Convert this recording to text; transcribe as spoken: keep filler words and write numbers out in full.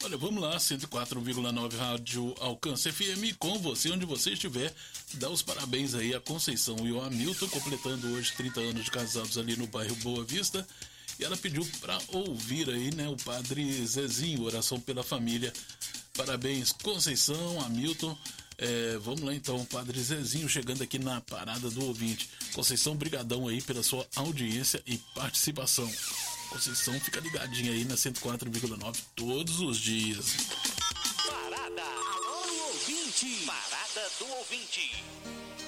Olha, vamos lá, cento e quatro vírgula nove Rádio Alcance F M, com você onde você estiver. Dá os parabéns aí a Conceição e o Hamilton, completando hoje trinta anos de casados ali no bairro Boa Vista. E ela pediu para ouvir aí, né, o Padre Zezinho, oração pela família. Parabéns, Conceição, Hamilton. É, vamos lá então, Padre Zezinho chegando aqui na parada do ouvinte. Conceição, brigadão aí pela sua audiência e participação. Conceição, fica ligadinha aí na cento e quatro vírgula nove todos os dias. Parada. Alô, ouvinte. Parada do ouvinte.